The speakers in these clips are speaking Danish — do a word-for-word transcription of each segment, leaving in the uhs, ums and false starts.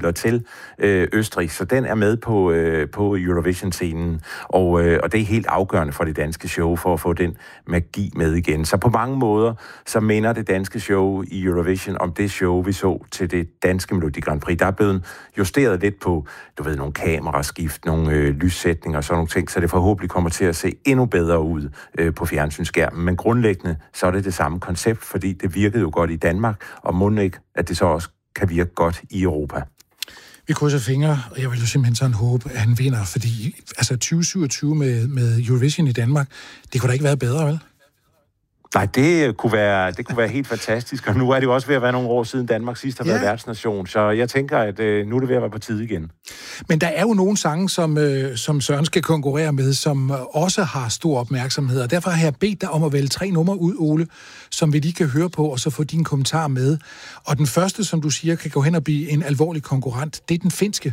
musikvideoer til øh, Østrig, så den er med på, øh, på Eurovision-scenen, og, øh, og det er helt afgørende for det danske show, for at få den magi med igen. Så på mange måder, så minder det danske show i Eurovision om det show, vi så til det danske Melodi Grand Prix. Der er blevet justeret lidt på, du ved, nogle kameraskift, nogle øh, lyssætninger og sådan nogle ting, så det forhåbentlig kommer til at se endnu bedre ud øh, på fjernsynsskærmen. Men grundlæggende, så er det det samme koncept, fordi det virkede jo godt i Danmark, og må ikke, at det så også kan virke godt i Europa. Vi krydser fingre, og jeg vil jo simpelthen sådan håbe, at han vinder, fordi altså tyve syvogtyve med, med Eurovision i Danmark, det kunne da ikke være bedre, vel? Nej, det kunne være, det kunne være helt fantastisk, og nu er det jo også ved at være nogle år siden Danmark sidst har været ja. værtsnation, så jeg tænker, at øh, nu er det ved at være på tide igen. Men der er jo nogle sange, som, øh, som Søren skal konkurrere med, som også har stor opmærksomhed, og derfor har jeg bedt dig om at vælge tre numre ud, Ole, som vi lige kan høre på, og så få din kommentar med. Og den første, som du siger, kan gå hen og blive en alvorlig konkurrent, det er den finske.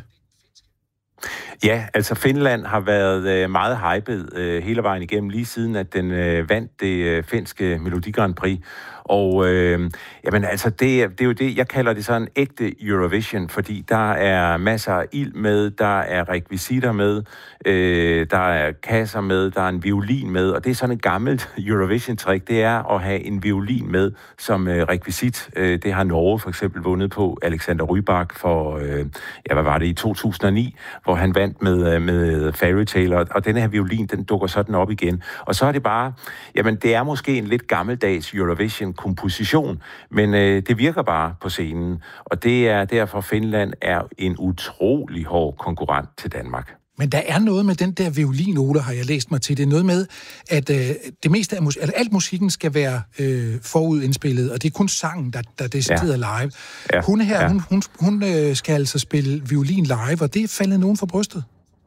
Ja, altså Finland har været øh, meget hyped øh, hele vejen igennem, lige siden at den øh, vandt det øh, finske Melodi Grand Prix. Og øh, jamen altså, det, det er jo det, jeg kalder det sådan ægte Eurovision, fordi der er masser af ild med, der er rekvisitter med, øh, der er kasser med, der er en violin med, og det er sådan et gammelt Eurovision-trick, det er at have en violin med som øh, rekvisit. Øh, det har Norge for eksempel vundet på, Alexander Rybak for, øh, ja, hvad var det, i to tusind og ni, hvor han vandt med, med Fairy Tale, og denne her violin, den dukker sådan op igen. Og så er det bare, jamen det er måske en lidt gammeldags Eurovision komposition, men øh, det virker bare på scenen, og det er derfor, Finland er en utrolig hård konkurrent til Danmark. Men der er noget med den der violin, Ole, har jeg læst mig til. Det er noget med, at øh, det meste af musik, altså alt musikken skal være øh, forudindspillet, og det er kun sangen, der, der decideret ja. live. Ja. Hun her, ja. hun, hun, hun øh, skal altså spille violin live, og det er faldet nogen for brystet.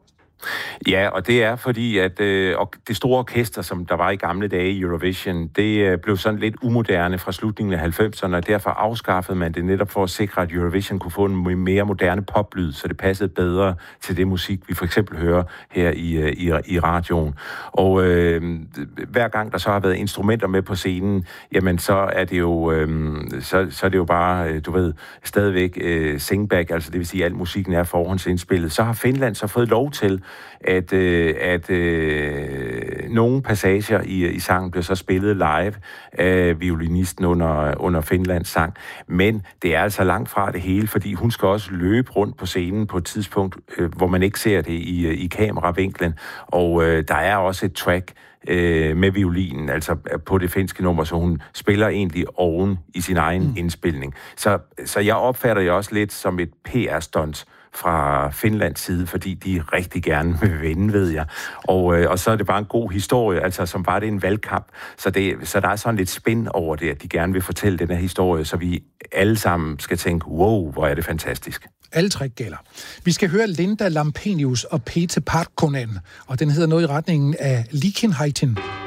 Ja, og det er fordi, at øh, og det store orkester, som der var i gamle dage i Eurovision, det øh, blev sådan lidt umoderne fra slutningen af halvfemserne, og derfor afskaffede man det netop for at sikre, at Eurovision kunne få en mere moderne poplyd, så det passede bedre til det musik, vi for eksempel hører her i, i, i radioen. Og øh, hver gang der så har været instrumenter med på scenen, jamen så er det jo, øh, så, så er det jo bare, øh, du ved, stadigvæk øh, singback, altså det vil sige, at al musikken er forhåndsindspillet. Så har Finland så fået lov til at, øh, at øh, nogle passager i, i sangen blev så spillet live af violinisten under, under Finlands sang. Men det er altså langt fra det hele, fordi hun skal også løbe rundt på scenen på et tidspunkt, øh, hvor man ikke ser det i, i kameravinklen. Og øh, der er også et track øh, med violinen, altså på det finske nummer, så hun spiller egentlig oven i sin egen mm. indspilning. Så, så jeg opfatter det også lidt som et P R-stunt fra Finlands side, fordi de rigtig gerne vil vinde, ved jeg. Og, øh, og så er det bare en god historie, altså som var det en valgkamp. Så, det, så der er sådan lidt spænd over det, at de gerne vil fortælle den her historie, så vi alle sammen skal tænke, wow, hvor er det fantastisk. Alle tre gælder. Vi skal høre Linda Lampenius og Pete Parkkonen, og den hedder noget i retningen af Liikenheitin.